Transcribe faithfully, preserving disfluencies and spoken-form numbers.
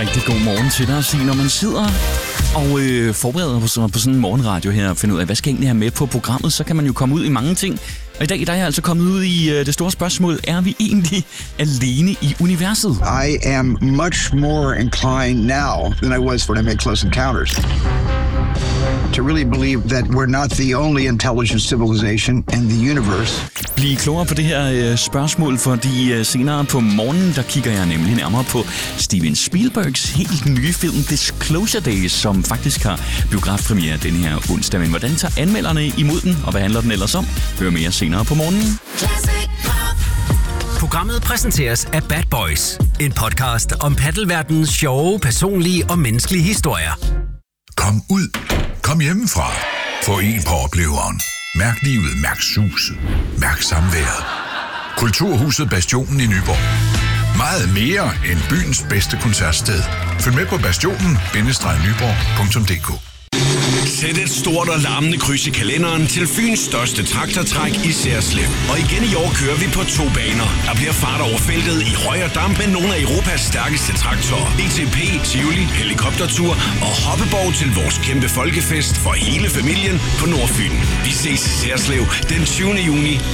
Rigtig god morgen til dig, Signe. Når man sidder og øh, forbereder på, på sådan en morgenradio her og finder ud af, hvad skal jeg egentlig have med på programmet, så kan man jo komme ud i mange ting. Og i dag der er jeg altså kommet ud i øh, det store spørgsmål, er vi egentlig alene i universet? I am much more inclined now than I was when I made Close Encounters to really believe that we're not the only intelligent civilization in the universe. Bliv klogere på det her øh, spørgsmål, fordi øh, senere på morgenen, der kigger jeg nemlig nærmere på Steven Spielbergs helt nye film Disclosure Days, som faktisk har biografpremiere den her onsdag. Men hvordan tager anmelderne imod den, og hvad handler den ellers om? Hør mere senere på morgenen. Programmet præsenteres af Bad Boys, en podcast om paddelverdenens sjove, personlige og menneskelige historier. Kom ud. Kom hjemmefra. Få en på opleveren. Mærk livet, mærk suset. Mærk samværet. Kulturhuset Bastionen i Nyborg. Meget mere end byens bedste koncertsted. Følg med på bastionen bindestreg nyborg punktum d k. Sæt et stort og larmende kryds i kalenderen til Fyns største traktortræk i Særslev. Og igen i år kører vi på to baner. Der bliver fart over feltet i Røg og Damp med nogle af Europas stærkeste traktorer. E T P, Tivoli, helikoptertur og hoppeborg til vores kæmpe folkefest for hele familien på Nordfyn. Vi ses i Særslev den tyvende juni.